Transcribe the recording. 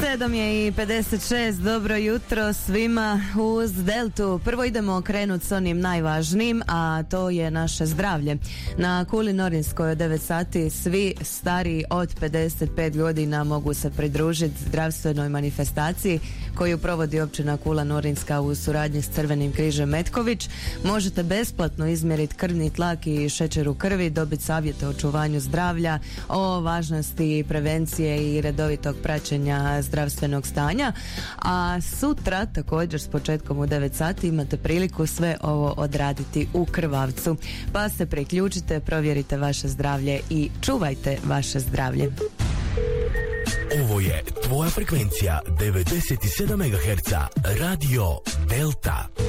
7:56, dobro jutro svima uz Deltu. Prvo idemo krenuti s onim najvažnijim, a to je naše zdravlje. Na Kuli Norinskoj od 9 sati svi stariji od 55 godina mogu se pridružiti zdravstvenoj manifestaciji koju provodi općina Kula Norinska u suradnji s Crvenim križem Metković. Možete besplatno izmjeriti krvni tlak i šećer u krvi, dobiti savjete o očuvanju zdravlja, o važnosti prevencije i redovitog praćenja zdravstvenog stanja. A sutra također s početkom u 9 sati imate priliku sve ovo odraditi u Krvavcu. Pa se priključite, provjerite vaše zdravlje i čuvajte vaše zdravlje. Ovo je tvoja frekvencija 97 MHz Radio Delta.